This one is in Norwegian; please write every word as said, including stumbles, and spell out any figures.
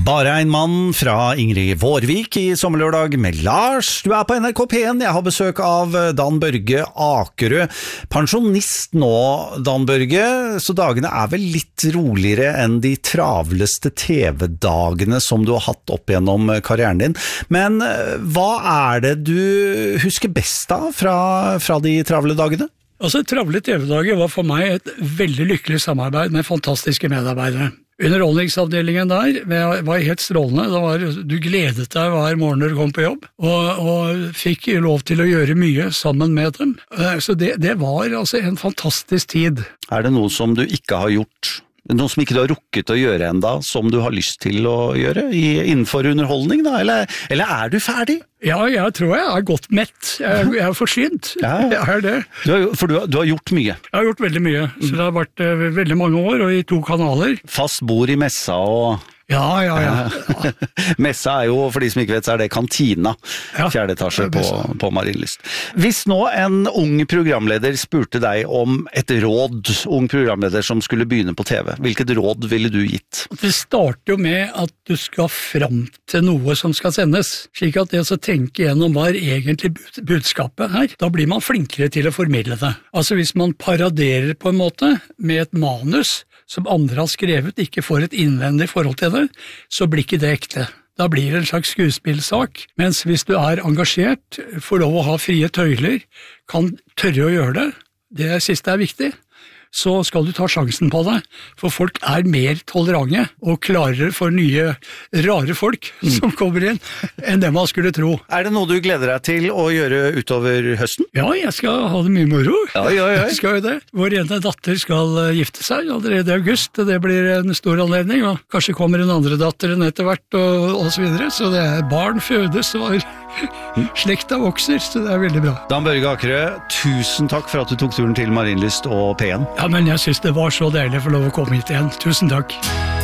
Bare en mann fra Ingrid Vårvik i Sommerlørdag med Lars. Du er på N R K P en. Jeg har besøk av Dan Børge Akerø. Pensjonist nå, Dan Børge, så dagene er vel litt roligere enn de travleste T V-dagene som du har hatt opp gjennom karrieren din. Men hva er det du husker best av fra, fra de travle dagene? Altså, travle T V-dager var for meg et veldig lykkelig samarbeid med fantastiske medarbeidere. Underholdningsavdelingen der var helt strålende. Det var, du gledet deg hver morgen når du kom på jobb, og, og fikk lov til å gjøre mye sammen med dem. Så det, det var altså en fantastisk tid. Er det noe som du ikke har gjort? Noe som ikke du har rukket å gjøre enda, som du har lyst til å gjøre i, innenfor underholdning da? Eller, eller er du ferdig? Ja, jeg tror jeg er godt mett. Jeg, jeg er forsynt. Ja, jeg er det. Du har, for du har, du har gjort mye? Jeg har gjort veldig mye. Så det har vært uh, veldig mange år, og i to kanaler. Fast bord i messa og... Ja, ja, ja. ja. Messa er jo, for de som ikke vet, så er det kantina, ja, fjerde etasje på, på Marienlyst. Hvis nå en ung programleder spurte deg om et råd, ung programleder som skulle begynne på T V, hvilket råd ville du gitt? Det starter jo med at du skal fram til noe som skal sendes, slik at det å tenke gjennom hva er egentlig budskapet her, da blir man flinkere til å formidle det. Altså hvis man paraderer på en måte med et manus som andre har skrevet, ikke får et innvendig forhold til det, så blir ikke det ekte. Da blir det en slags skuespillsak, mens hvis du er engasjert, får lov å ha frie tøyler, kan tørre å gjøre det, det siste er viktig, så skal du ta sjansen på det, for folk er mer tolerante og klarere for nye, rare folk mm. som kommer inn, enn det man skulle tro. Er det noe du gleder deg til å gjøre utover høsten? Ja, jeg skal ha det mye moro. Ja, ja, ja. Jeg skal jo det. Vår ene datter skal gifte seg allerede i august, det blir en stor anledning, og kanskje kommer en andre datter enn etter hvert, og, og så videre, så det er barn fødes, og slekta vokser, så det er veldig bra. Dan Børge Akerø, tusen takk for at du tok turen til Marienlyst og P en. Ja, men jeg synes det var så deilig å få lov å komme hit igjen. Tusen takk.